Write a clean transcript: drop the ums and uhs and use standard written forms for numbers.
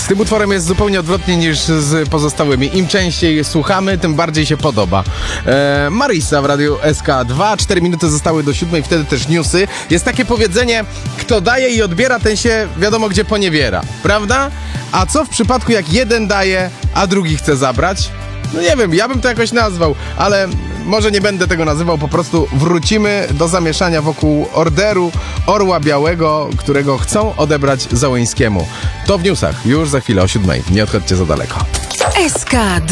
tym utworem jest zupełnie odwrotnie niż z pozostałymi. Im częściej słuchamy, tym bardziej się podoba. Marisa w Radiu SK2. 4 minuty zostały do 7, wtedy też newsy. Jest takie powiedzenie, kto daje i odbiera, ten się wiadomo gdzie poniewiera. Prawda? A co w przypadku, jak jeden daje, a drugi chce zabrać? No nie wiem, ja bym to jakoś nazwał, ale może nie będę tego nazywał, po prostu wrócimy do zamieszania wokół orderu Orła Białego, którego chcą odebrać Załońskiemu. To w newsach, już za chwilę o 7. Nie odchodźcie za daleko. SK2